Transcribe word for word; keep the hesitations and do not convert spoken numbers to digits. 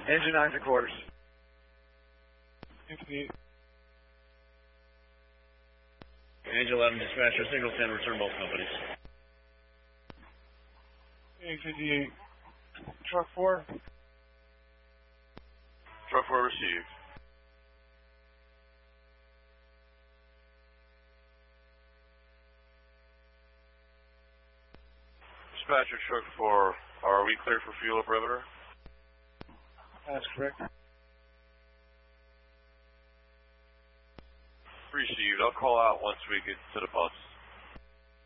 Engine nine and quarters. fifty-eight. Angel eleven dispatcher, signal ten, return both companies. eight fifty-eight. Truck four. Truck four received. Dispatcher, truck four, are we clear for fuel perimeter? That's correct. Received. I'll call out once we get to the bus.